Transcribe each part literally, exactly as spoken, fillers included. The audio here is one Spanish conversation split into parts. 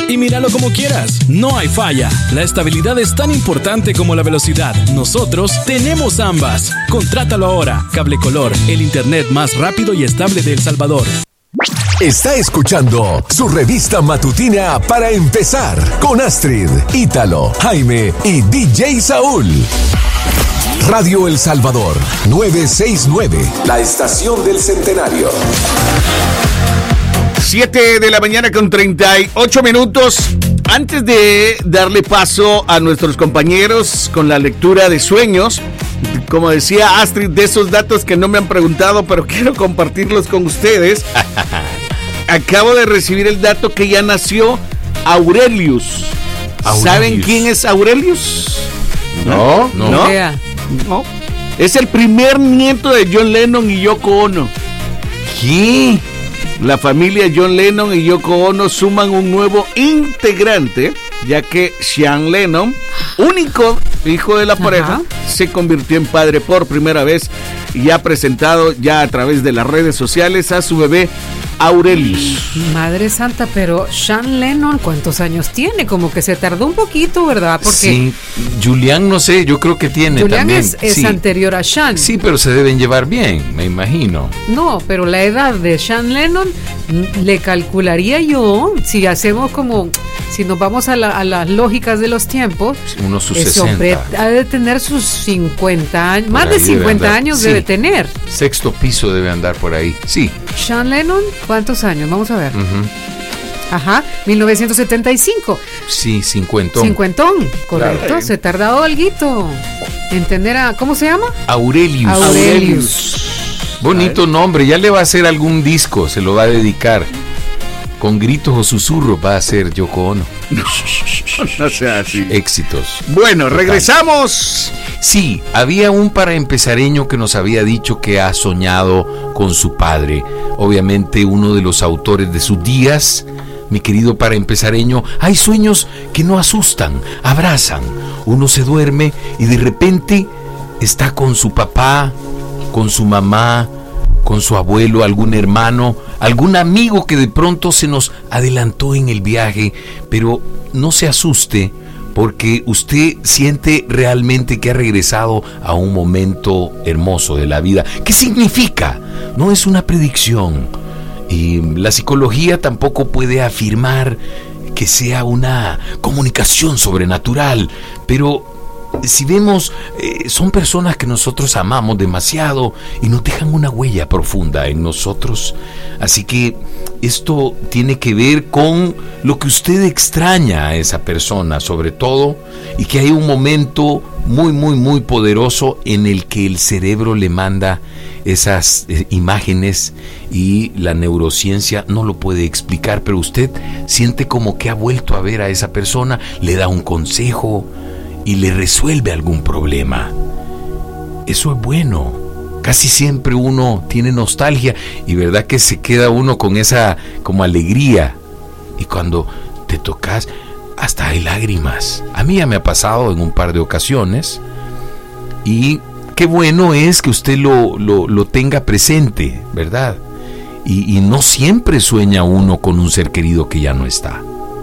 y míralo como quieras. No hay falla. La estabilidad es tan importante como la velocidad. Nosotros tenemos ambas. Contrátalo ahora. Cable Color, el internet más rápido y estable de El Salvador. Está escuchando su revista matutina Para Empezar con Astrid, Ítalo, Jaime y D J Saúl. Radio El Salvador, novecientos sesenta y nueve, la estación del centenario. siete de la mañana con treinta y ocho minutos. Antes de darle paso a nuestros compañeros con la lectura de sueños, como decía Astrid, de esos datos que no me han preguntado, pero quiero compartirlos con ustedes. Acabo de recibir el dato que ya nació Aurelius. Aurelius. ¿Saben quién es Aurelius? No, no. no. ¿No? No. Es el primer nieto de John Lennon y Yoko Ono. ¿Qué? La familia John Lennon y Yoko Ono suman un nuevo integrante, ya que Sean Lennon, único hijo de la pareja, Ajá. se convirtió en padre por primera vez y ha presentado ya a través de las redes sociales a su bebé Aurelius. Madre santa, pero Sean Lennon, ¿cuántos años tiene? Como que se tardó un poquito, ¿verdad? Porque sí, Julián no sé, yo creo que tiene Julián también. es, es sí. anterior a Sean. Sí, pero se deben llevar bien, me imagino. No, pero la edad de Sean Lennon le calcularía yo, si hacemos como, si nos vamos a, la, a las lógicas de los tiempos, unos sus ese sesenta. Hombre ha de tener sus cincuenta años, Por más de cincuenta debe años sí. debe tener. Sexto piso debe andar por ahí, sí. Sean Lennon, ¿cuántos años? Vamos a ver. Uh-huh. Ajá, mil novecientos setenta y cinco. Sí, cincuentón. Cincuentón, correcto. Claro. Se tardó alguito. Entender a, ¿cómo se llama? Aurelius. Aurelius. Bonito nombre, ya le va a hacer algún disco, se lo va a dedicar. Con gritos o susurros va a hacer Yoko Ono. No sea así. Éxitos. Bueno, regresamos. Sí, había un paraempezareño que nos había dicho que ha soñado con su padre. Obviamente uno de los autores de sus días, mi querido paraempezareño. Hay sueños que no asustan, abrazan. Uno se duerme y de repente está con su papá, con su mamá, con su abuelo, algún hermano, algún amigo que de pronto se nos adelantó en el viaje, pero no se asuste porque usted siente realmente que ha regresado a un momento hermoso de la vida. ¿Qué significa? No es una predicción y la psicología tampoco puede afirmar que sea una comunicación sobrenatural, pero si vemos, eh, son personas que nosotros amamos demasiado y nos dejan una huella profunda en nosotros. Así que esto tiene que ver con lo que usted extraña a esa persona, sobre todo, y que hay un momento muy, muy, muy poderoso en el que el cerebro le manda esas eh, imágenes y la neurociencia no lo puede explicar, pero usted siente como que ha vuelto a ver a esa persona, le da un consejo y le resuelve algún problema. Eso es bueno. Casi siempre uno tiene nostalgia y verdad que se queda uno con esa como alegría. Y cuando te tocas, hasta hay lágrimas. A mí ya me ha pasado en un par de ocasiones. Y qué bueno es que usted lo, lo, lo tenga presente, ¿verdad? Y, y no siempre sueña uno con un ser querido que ya no está.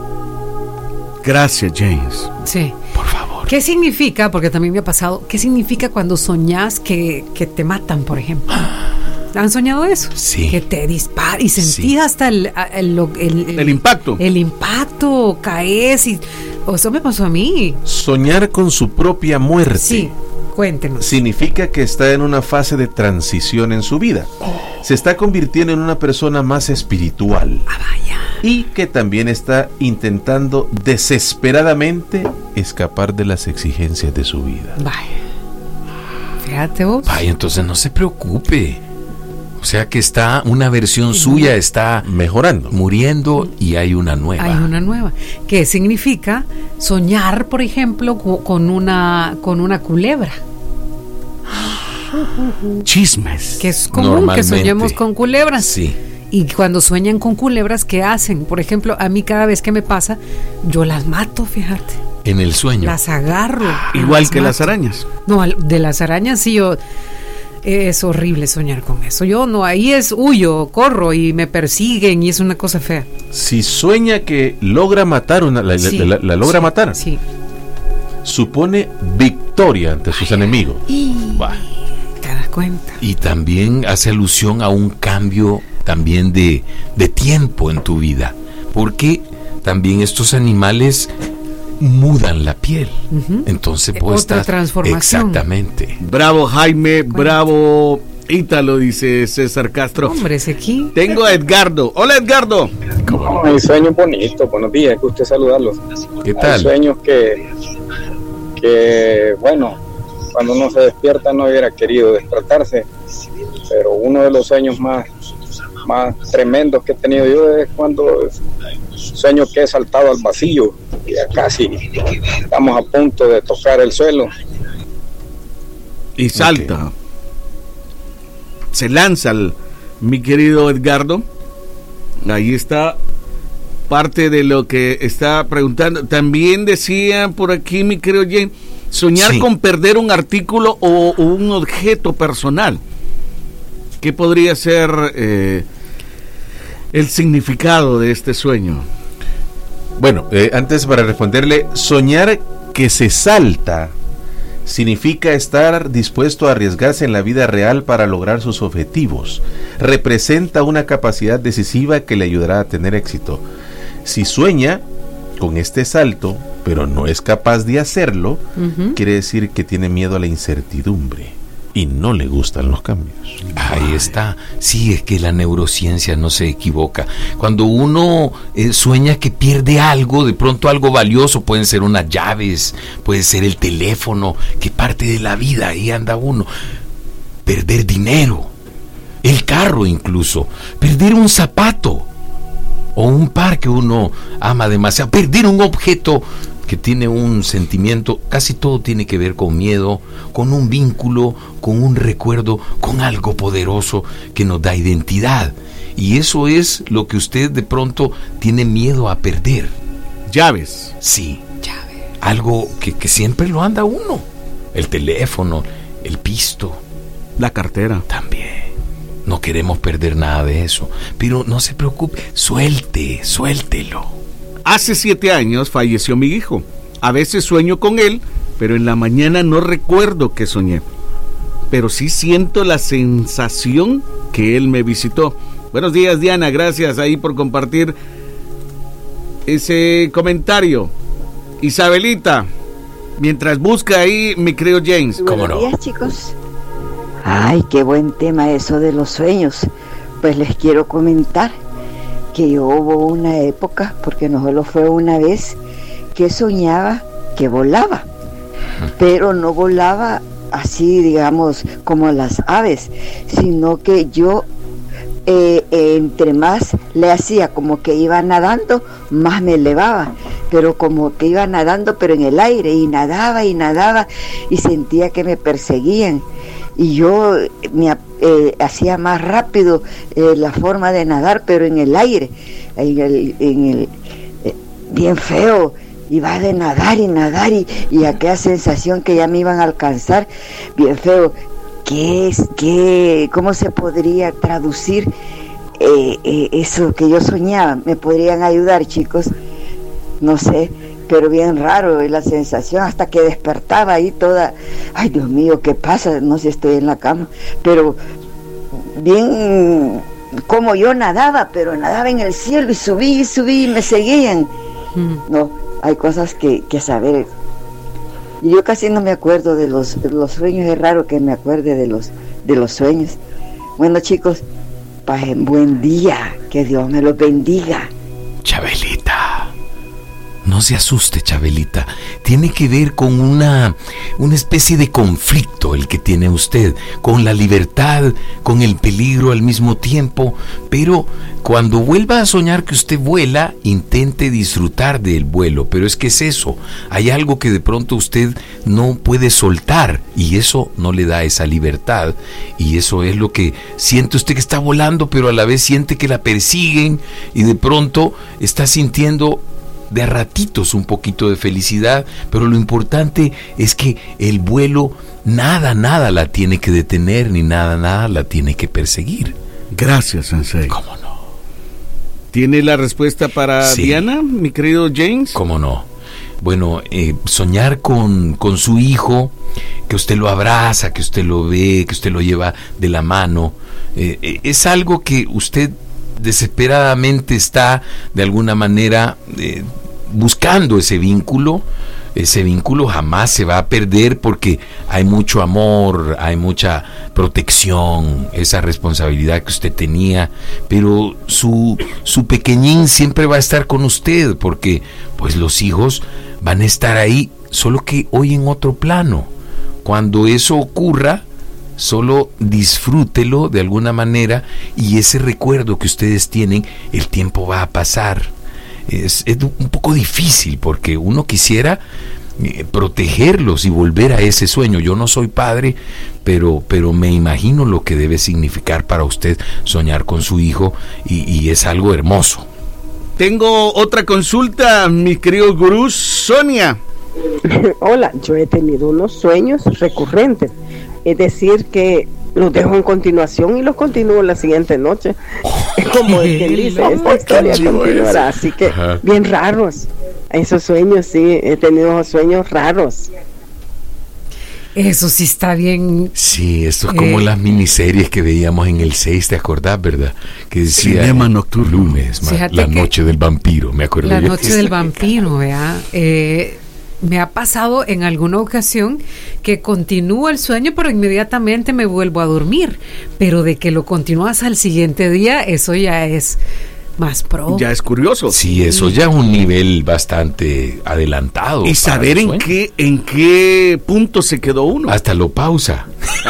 Gracias, James. Sí. Por favor. ¿Qué significa? Porque también me ha pasado. ¿Qué significa cuando soñás que, que te matan, por ejemplo? ¿Han soñado eso? Sí. Que te disparan y sentís Sí. hasta el el, el, el, El impacto. El impacto, caes y... O eso me pasó a mí. Soñar con su propia muerte. Sí, cuéntenos. Significa que está en una fase de transición en su vida. Se está convirtiendo en una persona más espiritual. Ah, vaya. Y que también está intentando desesperadamente escapar de las exigencias de su vida. Vaya. Fíjate vos. Ay, entonces no se preocupe. O sea que está una versión suya, está mejorando, muriendo y hay una nueva. Hay una nueva. ¿Qué significa soñar, por ejemplo, con una con una culebra? Chismes. Que es común que soñemos con culebras. Sí. Y cuando sueñan con culebras, ¿qué hacen? Por ejemplo, a mí cada vez que me pasa, yo las mato, fíjate. En el sueño. Las agarro. Igual las que mato. las arañas. No, de las arañas sí yo... Es horrible soñar con eso. Yo no, ahí es huyo, corro y me persiguen y es una cosa fea. Si sueña que logra matar una, la, Sí, la, la, la logra sí, matar, Sí. supone victoria ante sus enemigos. Y Bah. te das cuenta. Y también hace alusión a un cambio también de, de tiempo en tu vida, porque también estos animales mudan la piel. Ujú. Entonces, Eh, pues otra estás- transformación. Exactamente. Bravo Jaime, bravo Ítalo, dice César Castro. Hombre, ese aquí. Tengo a Edgardo. Hola Edgardo. No, hay sueños bonitos, buenos días, gusto saludarlos. ¿Qué Hay tal? sueños que, que, bueno, cuando uno se despierta no hubiera querido despertarse, pero uno de los sueños más, más tremendos que he tenido yo es cuando sueño que he saltado al vacío, y ya casi estamos a punto de tocar el suelo. Y salta. Se lanza el, mi querido Edgardo. Ahí está parte de lo que está preguntando. También decía por aquí, mi querido Jane, soñar Sí. con perder un artículo o, o un objeto personal. ¿Qué podría ser eh, el significado de este sueño? Bueno, eh, antes para responderle, soñar que se salta significa estar dispuesto a arriesgarse en la vida real para lograr sus objetivos. Representa una capacidad decisiva que le ayudará a tener éxito. Si sueña con este salto, pero no es capaz de hacerlo, Ujú. quiere decir que tiene miedo a la incertidumbre y no le gustan los cambios. Ahí está. Sí, es que la neurociencia no se equivoca. Cuando uno eh, sueña que pierde algo, de pronto algo valioso, pueden ser unas llaves, puede ser el teléfono, que parte de la vida, ahí anda uno. Perder dinero, el carro incluso, perder un zapato o un par que uno ama demasiado, perder un objeto que tiene un sentimiento, casi todo tiene que ver con miedo, con un vínculo, con un recuerdo, con algo poderoso que nos da identidad. Y eso es lo que usted de pronto tiene miedo a perder. Llaves. Sí, algo que, que siempre lo anda uno. El teléfono, el pisto, La cartera. también. No queremos perder nada de eso. Pero no se preocupe, suelte, suéltelo. Hace siete años falleció mi hijo. A veces sueño con él, pero en la mañana no recuerdo que soñé. Pero sí siento la sensación que él me visitó. Buenos días, Diana, gracias ahí por compartir ese comentario. Isabelita, mientras busca ahí mi querido James. ¿Cómo Buenos no? días, chicos. Ay, qué buen tema eso de los sueños. Pues les quiero comentar que yo hubo una época, porque no solo fue una vez, que soñaba que volaba, pero no volaba así, digamos, como las aves, sino que yo eh, eh, entre más le hacía como que iba nadando, más me elevaba, pero como que iba nadando pero en el aire, y nadaba y nadaba y sentía que me perseguían, y yo me eh, hacía más rápido eh, la forma de nadar, pero en el aire, en el, en el eh, bien feo. Iba de nadar y nadar y, y aquella sensación que ya me iban a alcanzar, bien feo. ¿Qué es? ¿Qué? ¿Cómo se podría traducir eh, eh, eso que yo soñaba? ¿Me podrían ayudar, chicos? No sé, pero bien raro la sensación, hasta que despertaba ahí toda, ay Dios mío, ¿qué pasa? No sé si estoy en la cama, pero bien como yo nadaba, pero nadaba en el cielo y subí y subí y me seguían. No, hay cosas que, que saber. Y yo casi no me acuerdo de los, de los sueños, es raro que me acuerde de los, de los sueños. Bueno, chicos, pasen buen día, que Dios me los bendiga. Chabelita, no se asuste, Chabelita. Tiene que ver con una, una especie de conflicto el que tiene usted, con la libertad, con el peligro al mismo tiempo. Pero cuando vuelva a soñar que usted vuela, intente disfrutar del vuelo. Pero es que es eso, hay algo que de pronto usted no puede soltar y eso no le da esa libertad. Y eso es lo que siente usted, que está volando, pero a la vez siente que la persiguen y de pronto está sintiendo de a ratitos un poquito de felicidad, pero lo importante es que el vuelo nada, nada la tiene que detener, ni nada, nada la tiene que perseguir. Gracias, Sensei. ¿Cómo no? ¿Tiene la respuesta para Sí. Diana, mi querido James? ¿Cómo no? Bueno, eh, soñar con, con su hijo, que usted lo abraza, que usted lo ve, que usted lo lleva de la mano, eh, eh, es algo que usted desesperadamente está de alguna manera eh, buscando ese vínculo. Ese vínculo jamás se va a perder porque hay mucho amor, hay mucha protección, esa responsabilidad que usted tenía, pero su, su pequeñín siempre va a estar con usted porque pues los hijos van a estar ahí, solo que hoy en otro plano. Cuando eso ocurra, solo disfrútelo de alguna manera y ese recuerdo que ustedes tienen, el tiempo va a pasar. Es, es un poco difícil porque uno quisiera eh, protegerlos y volver a ese sueño. Yo no soy padre, pero, pero me imagino lo que debe significar para usted soñar con su hijo y, y es algo hermoso. Tengo otra consulta, mis queridos gurús. Sonia. Hola, yo he tenido unos sueños recurrentes, es decir que los dejo en continuación y los continúo la siguiente noche. Es como el que dice, esta historia continuará, así que Ajá. bien raros. Esos sueños, sí, he tenido sueños raros. Eso sí está bien. Sí, esto es como Eh. las miniseries que veíamos en el seis, ¿te acordás, verdad? Que decía Cinema nocturno. lunes, ma- Fíjate la que noche del vampiro, me acuerdo La yo. noche del vampiro, ¿verdad? Eh, me ha pasado en alguna ocasión que continúo el sueño, pero inmediatamente me vuelvo a dormir. Pero de que lo continúas al siguiente día, eso ya es más pro. Ya es curioso. Sí, eso ya es un nivel bastante adelantado. Y para saber el en sueño. qué, en qué punto se quedó uno. Hasta lo pausa.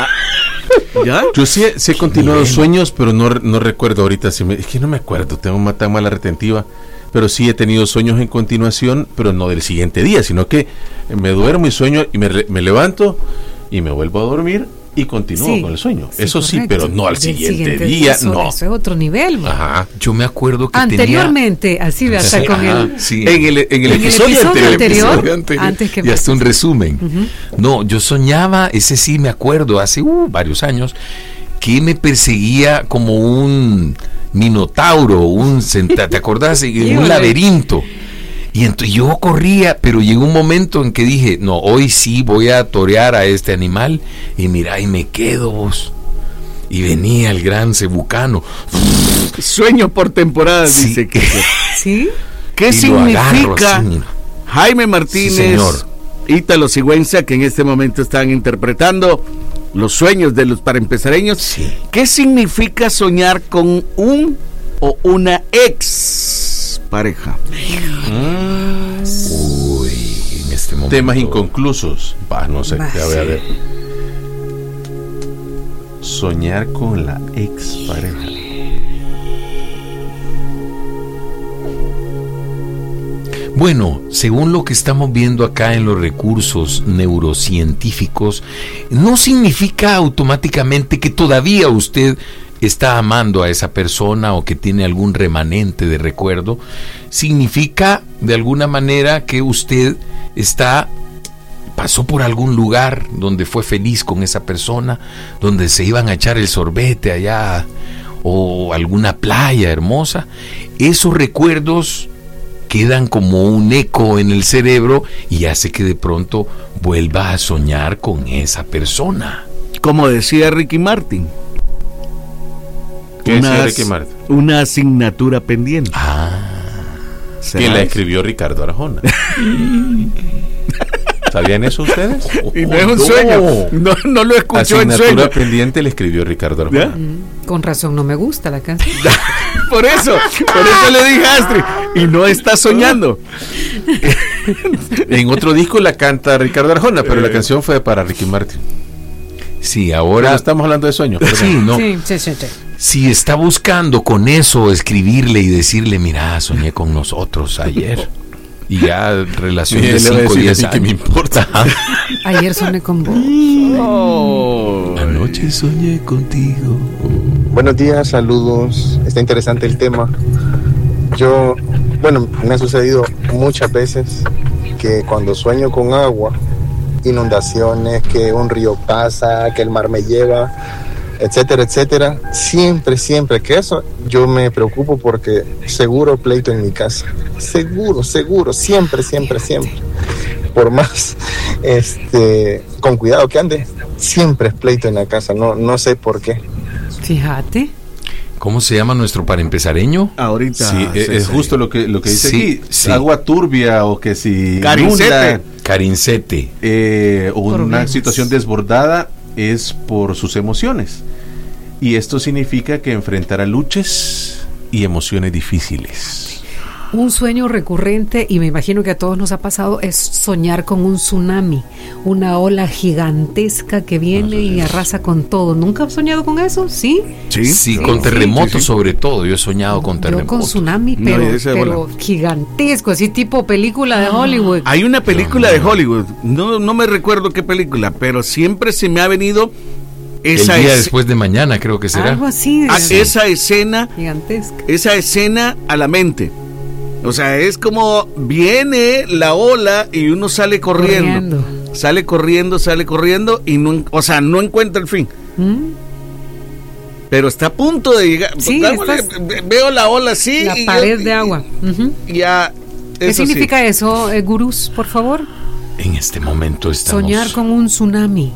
¿Ya? Yo sí, he- sí he continuado sueños, pero no, no recuerdo ahorita. Si me, es que no me acuerdo, tengo una tan mala retentiva. Pero sí he tenido sueños en continuación, pero no del siguiente día, sino que me duermo y sueño y me, re- me levanto y me vuelvo a dormir y continúo Sí, con el sueño. sí, Eso sí, correcto. pero no al Del siguiente, día, eso, no. Eso es otro nivel. ¿va? Ajá. Yo me acuerdo que Anteriormente, así de hasta tenía... con Ajá, el... sí. En el, en el En el episodio, episodio anterior. anterior. anterior, antes que y hasta un empezara. resumen. No, yo soñaba, ese sí me acuerdo, hace uh, varios años, que me perseguía como un minotauro, un centa- ¿te acordás? En un Híjole. laberinto. Y entonces yo corría, pero llegó un momento en que dije, no, hoy sí voy a torear a este animal. Y mira, y me quedo vos. Y venía el gran cebucano. Sueño por temporadas, Sí. dice que. ¿Sí? ¿Qué Y lo agarro significa así, mira. Jaime Sí, Martínez, señor. Ítalo Sigüenza, que en este momento están interpretando los sueños de los paraempezareños? Sí. ¿Qué significa soñar con un o una ex pareja? Uy, en este momento. Temas inconclusos. Bah, no sé, Bah, ya voy a sí. ver. Soñar con la ex pareja. Bueno, según lo que estamos viendo acá en los recursos neurocientíficos, no significa automáticamente que todavía usted está amando a esa persona o que tiene algún remanente de recuerdo. Significa de alguna manera que usted está pasó por algún lugar donde fue feliz con esa persona, donde se iban a echar el sorbete allá o alguna playa hermosa. Esos recuerdos quedan como un eco en el cerebro y hace que de pronto vuelva a soñar con esa persona. Como decía Ricky Martin. ¿Qué decía Una Ricky as- Martin? Una asignatura pendiente. Ah, ¿Será Que la eso? escribió Ricardo Arjona. ¿Sabían eso ustedes? Y no es un no. sueño. No, no lo escuchó en Asignatura sueño. pendiente le escribió Ricardo Arjona. ¿Ya? Mm, Con razón no me gusta la canción. Por eso, por eso le dije a Astrid. Y no está soñando. En otro disco la canta Ricardo Arjona, pero la canción fue para Ricky Martin. sí, Ahora ahora estamos hablando de sueños. perdón. sí, no. Sí, sí, sí, sí. Si está buscando con eso escribirle y decirle, mira, soñé con nosotros ayer. Y ya relación Y de él le va a cinco decir, días "¿A mí qué me importa?" Ayer soné con vos. Oh. Anoche soñé contigo. Buenos días, saludos. Está interesante el tema. Yo bueno, me ha sucedido muchas veces que cuando sueño con agua, inundaciones, que un río pasa, que el mar me lleva, etcétera, etcétera, siempre, siempre que eso, yo me preocupo porque seguro pleito en mi casa, seguro, seguro, siempre, siempre, siempre, por más, este, con cuidado que ande, siempre es pleito en la casa, no, no sé por qué. Fíjate. ¿Cómo se llama nuestro para empezareño? Ahorita. Sí, es, es justo lo que, lo que dice Sí, aquí. sí. Agua turbia o que si Carincete. inunda, Carincete. eh, o una Problemas. situación desbordada es por sus emociones. Y esto significa que enfrentará luchas y emociones difíciles. Un sueño recurrente, y me imagino que a todos nos ha pasado, es soñar con un tsunami, una ola gigantesca que viene y arrasa con todo. ¿Nunca has soñado con eso? ¿Sí? Sí, Sí, con terremotos sí, sí. sobre todo. Yo he soñado con Yo terremotos. con tsunami, No, pero, esa es pero gigantesco, así tipo película de Hollywood. Hay una película de Hollywood, no, no me recuerdo qué película, pero siempre se me ha venido El esa, día es- después de mañana, creo que será. Algo así, a- de- esa escena, gigantesca. esa escena a la mente. O sea, es como viene la ola y uno sale corriendo. Corriendo. Sale corriendo, sale corriendo y no, en- o sea, no encuentra el fin. ¿Mm? Pero está a punto de llegar. Sí, Dámosle, estás- ve- veo la ola así. La y pared yo- de agua. Ujú. y Ya. ¿Qué eso sí. significa eso, eh, gurús, por favor? En este momento estamos... Soñar con un tsunami.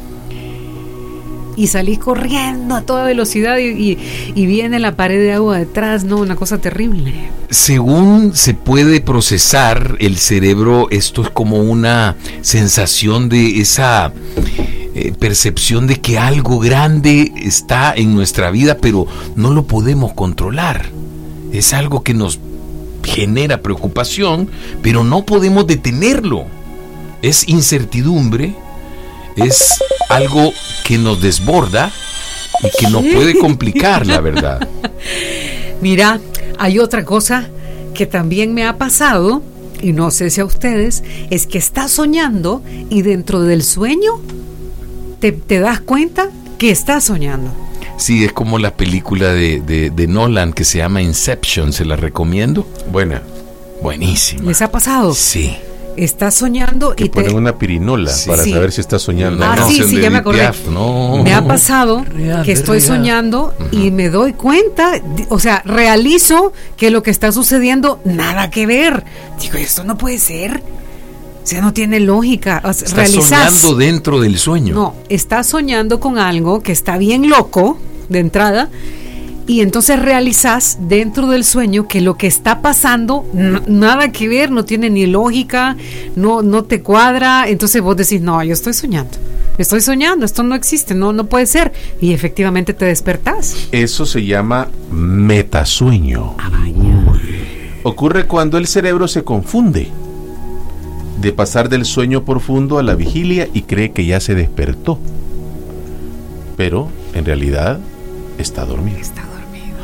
Y salís corriendo a toda velocidad y, y, y viene la pared de agua detrás, ¿no? Una cosa terrible. Según se puede procesar el cerebro, esto es como una sensación de esa eh, percepción de que algo grande está en nuestra vida, pero no lo podemos controlar. Es algo que nos genera preocupación, pero no podemos detenerlo. Es incertidumbre, es algo que nos desborda y que nos puede complicar, la verdad. Mira, hay otra cosa que también me ha pasado, y no sé si a ustedes, es que estás soñando y dentro del sueño te, te das cuenta que estás soñando. Sí, es como la película de, de, de Nolan que se llama Inception, se la recomiendo. Buena. Buenísima. ¿Les ha pasado? Sí. Estás soñando Que y ponen te... una pirinola Sí. para Sí. saber si está soñando. Ah, No, sí, es sí, de ya me Edith acordé. Piaf, no. Me ha pasado Real, que estoy real. soñando y me doy cuenta, di- o sea, realizo que lo que está sucediendo nada que ver. Digo, esto no puede ser. O sea, no tiene lógica. O sea, Estás realizas- soñando dentro del sueño. No, estás soñando con algo que está bien loco de entrada y entonces realizas dentro del sueño que lo que está pasando n- nada que ver, no tiene ni lógica, no, no te cuadra, entonces vos decís, no, yo estoy soñando, estoy soñando, esto no existe, no, no puede ser, y efectivamente te despertás. Eso se llama metasueño. Ocurre cuando el cerebro se confunde de pasar del sueño profundo a la vigilia y cree que ya se despertó. Pero en realidad está dormido. Está dormido.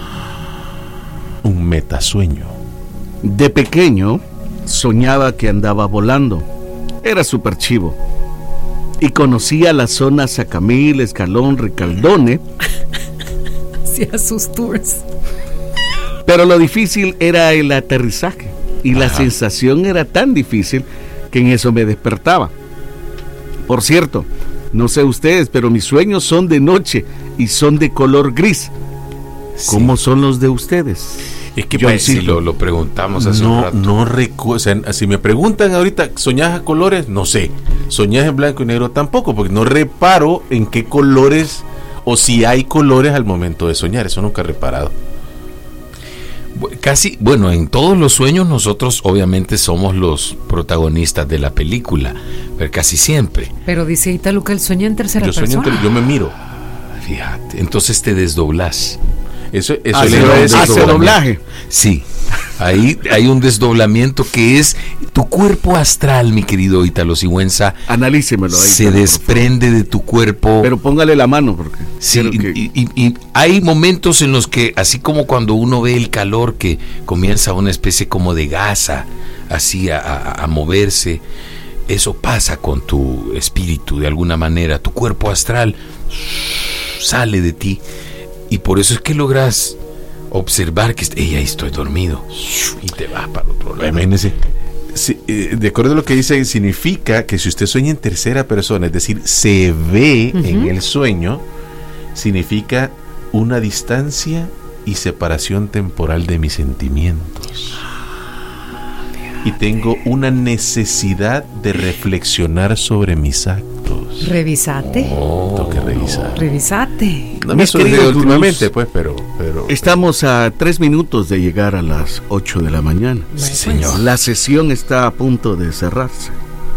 Un metasueño. De pequeño soñaba que andaba volando. Era súper chivo. Y conocía la zona Sacamil, Escalón, Recaldone. Hacía sus tours. Pero lo difícil era el aterrizaje. Y la sensación era tan difícil que en eso me despertaba. Por cierto, no sé ustedes, pero mis sueños son de noche y son de color gris. ¿Cómo son los de ustedes? Es que Johncito. si lo, lo preguntamos hace un No, rato. no recuerdo. O sea, si me preguntan ahorita, ¿soñás a colores? No sé. ¿Soñás en blanco y negro? Tampoco, porque no reparo en qué colores o si hay colores al momento de soñar. Eso nunca he reparado. Bu- Casi, bueno, en todos los sueños nosotros obviamente somos los protagonistas de la película, pero casi siempre. Pero dice Ítalo que él sueña en tercera Yo sueño, persona. entre- yo me miro. Fíjate, entonces te desdoblás. Eso, eso Hace, le llama un hace desdoblamiento. doblaje. Sí, ahí hay un desdoblamiento que es tu cuerpo astral, mi querido Ítalo Sigüenza, Analícemelo ahí. se por favor. desprende de tu cuerpo. Pero póngale la mano porque Sí, quiero que- y, y- y hay momentos en los que, así como cuando uno ve el calor que comienza una especie como de gasa, así a, a- a moverse, eso pasa con tu espíritu de alguna manera, tu cuerpo astral sale de ti y por eso es que logras observar que ella estoy dormido y te vas para otro lado. Imagínese. Sí, eh, de acuerdo a lo que dice, significa que si usted sueña en tercera persona, es decir, se ve uh-huh. en el sueño, significa una distancia y separación temporal de mis sentimientos. Y tengo una necesidad de reflexionar sobre mis actos. Revisate. Oh, tengo que revisar. Revisate. No me ha sucedido últimamente, pues, pero, pero... Estamos a tres minutos de llegar a las ocho de la mañana. Sí, señor. La sesión está a punto de cerrarse.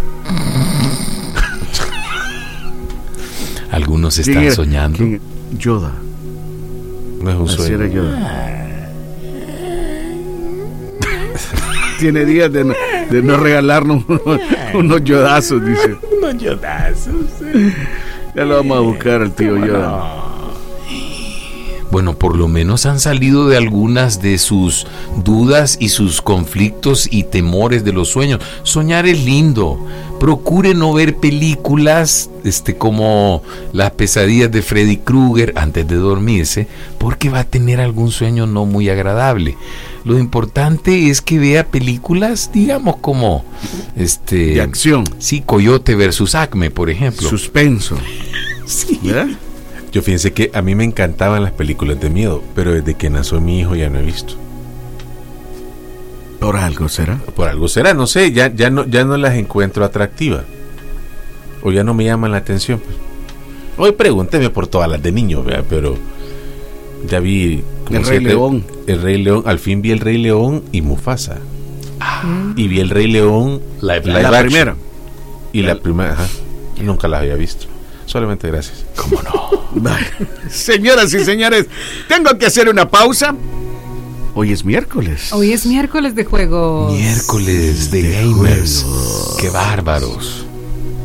Algunos están ¿Quién soñando. ¿quién? Yoda. No es un Así sueño. era Yoda. Tiene días de no, de no regalarnos unos, unos yodazos, dice. Unos yodazos. Ya lo vamos a buscar al tío Yoda. Bueno, por lo menos han salido de algunas de sus dudas y sus conflictos y temores de los sueños. Soñar es lindo. Procure no ver películas este, como Las pesadillas de Freddy Krueger antes de dormirse, porque va a tener algún sueño no muy agradable. Lo importante es que vea películas, digamos, como este de acción. Sí, Coyote versus Acme, por ejemplo. Suspenso. Sí. ¿Verdad? Yo fíjense que a mí me encantaban las películas de miedo, pero desde que nació mi hijo ya no he visto. ¿Por algo será? Por algo será, no sé, ya, ya, no, ya no las encuentro atractivas. O ya no me llaman la atención. Pues. Hoy pregúnteme por todas las de niño, ¿verdad? Pero ya vi... El Rey León. El Rey León, al fin vi el Rey León y Mufasa. Ah. Y vi el Rey León live, live la action. primera. Y la, la primera, ajá. Nunca las había visto. Solamente gracias. ¿Cómo no? Señoras y señores, tengo que hacer una pausa. Hoy es miércoles. Hoy es miércoles de juegos. Miércoles de, de gamers. Juegos. Qué bárbaros.